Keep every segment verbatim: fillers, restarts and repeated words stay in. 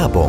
Werbung.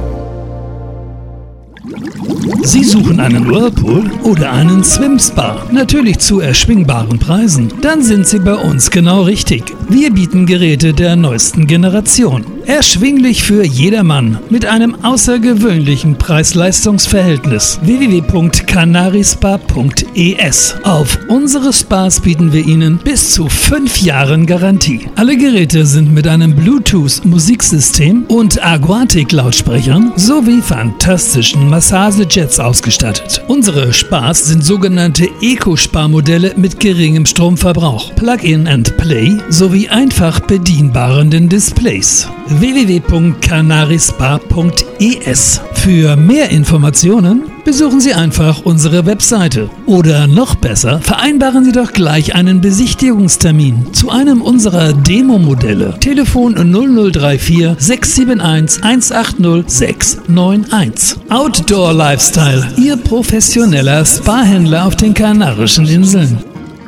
Sie suchen einen Whirlpool oder einen Swim-Spa? Natürlich zu erschwingbaren Preisen? Dann sind Sie bei uns genau richtig. Wir bieten Geräte der neuesten Generation. Erschwinglich für jedermann mit einem außergewöhnlichen Preis-Leistungs-Verhältnis. w w w punkt canarispa punkt e s. Auf unsere Spas bieten wir Ihnen bis zu fünf Jahren Garantie. Alle Geräte sind mit einem Bluetooth-Musiksystem und Aquatic-Lautsprechern sowie fantastischen Massagejets ausgestattet. Unsere Spas sind sogenannte Eco-Spa-Modelle mit geringem Stromverbrauch, Plug-in and Play sowie einfach bedienbaren Displays. w w w punkt canarispa punkt e s. Für mehr Informationen besuchen Sie einfach unsere Webseite. Oder noch besser, vereinbaren Sie doch gleich einen Besichtigungstermin zu einem unserer Demo-Modelle. Telefon null null drei vier sechs sieben eins eins acht null sechs neun eins. Outdoor Lifestyle, Ihr professioneller Spa-Händler auf den Kanarischen Inseln.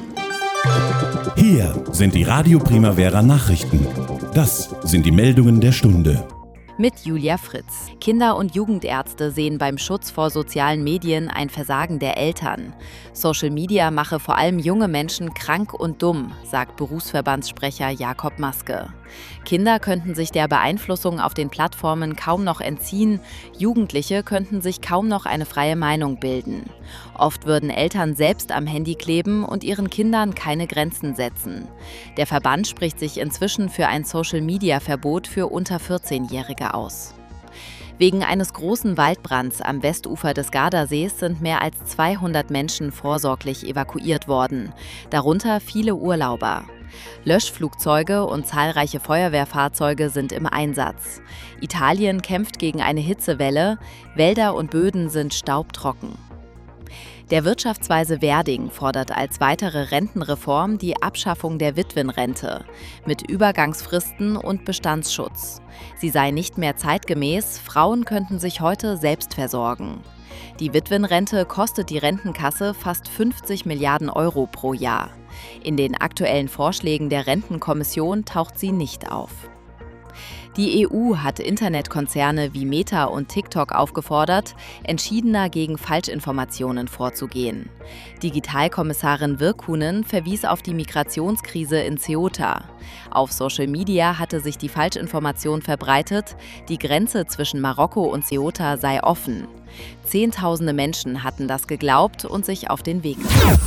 Hier sind die Radio Primavera Nachrichten. Das sind die Meldungen der Stunde. Mit Julia Fritz. Kinder- und Jugendärzte sehen beim Schutz vor sozialen Medien ein Versagen der Eltern. Social Media mache vor allem junge Menschen krank und dumm, sagt Berufsverbandssprecher Jakob Maske. Kinder könnten sich der Beeinflussung auf den Plattformen kaum noch entziehen, Jugendliche könnten sich kaum noch eine freie Meinung bilden. Oft würden Eltern selbst am Handy kleben und ihren Kindern keine Grenzen setzen. Der Verband spricht sich inzwischen für ein Social-Media-Verbot für unter vierzehnjährige aus. Wegen eines großen Waldbrands am Westufer des Gardasees sind mehr als zweihundert Menschen vorsorglich evakuiert worden, darunter viele Urlauber. Löschflugzeuge und zahlreiche Feuerwehrfahrzeuge sind im Einsatz. Italien kämpft gegen eine Hitzewelle, Wälder und Böden sind staubtrocken. Der Wirtschaftsweise Werding fordert als weitere Rentenreform die Abschaffung der Witwenrente mit Übergangsfristen und Bestandsschutz. Sie sei nicht mehr zeitgemäß, Frauen könnten sich heute selbst versorgen. Die Witwenrente kostet die Rentenkasse fast fünfzig Milliarden Euro pro Jahr. In den aktuellen Vorschlägen der Rentenkommission taucht sie nicht auf. Die E U hat Internetkonzerne wie Meta und TikTok aufgefordert, entschiedener gegen Falschinformationen vorzugehen. Digitalkommissarin Virkkunen verwies auf die Migrationskrise in Ceuta. Auf Social Media hatte sich die Falschinformation verbreitet, die Grenze zwischen Marokko und Ceuta sei offen. Zehntausende Menschen hatten das geglaubt und sich auf den Weg gemacht.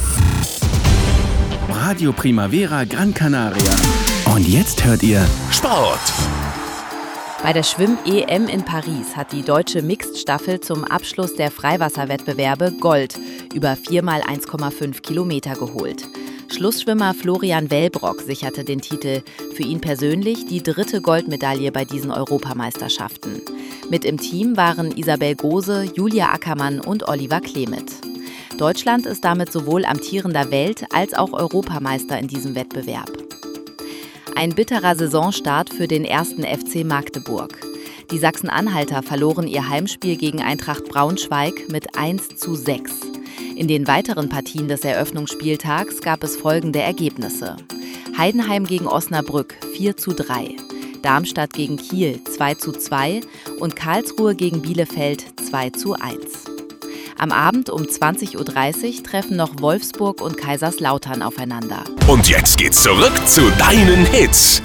Radio Primavera Gran Canaria. Und jetzt hört ihr Sport. Bei der Schwimm-E M in Paris hat die deutsche Mixed-Staffel zum Abschluss der Freiwasserwettbewerbe Gold über vier mal eins Komma fünf Kilometer geholt. Schlussschwimmer Florian Wellbrock sicherte den Titel, für ihn persönlich die dritte Goldmedaille bei diesen Europameisterschaften. Mit im Team waren Isabel Gose, Julia Ackermann und Oliver Klemet. Deutschland ist damit sowohl amtierender Welt- als auch Europameister in diesem Wettbewerb. Ein bitterer Saisonstart für den ersten F C Magdeburg. Die Sachsen-Anhalter verloren ihr Heimspiel gegen Eintracht Braunschweig mit eins zu sechs. In den weiteren Partien des Eröffnungsspieltags gab es folgende Ergebnisse. Heidenheim gegen Osnabrück vier zu drei, Darmstadt gegen Kiel zwei zu zwei und Karlsruhe gegen Bielefeld zwei zu eins. Am Abend um zwanzig Uhr dreißig treffen noch Wolfsburg und Kaiserslautern aufeinander. Und jetzt geht's zurück zu deinen Hits.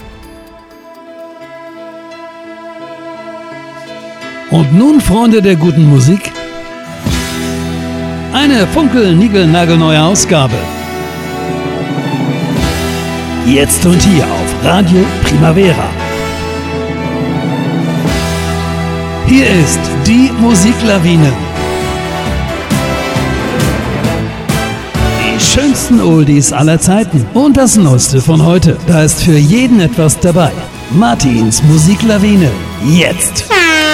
Und nun, Freunde der guten Musik, eine funkel-nigel-nagelneue Ausgabe. Jetzt und hier auf Radio Primavera. Hier ist die Musiklawine. Die schönsten Oldies aller Zeiten und das Neueste von heute. Da ist für jeden etwas dabei. Martins Musiklawine. Jetzt.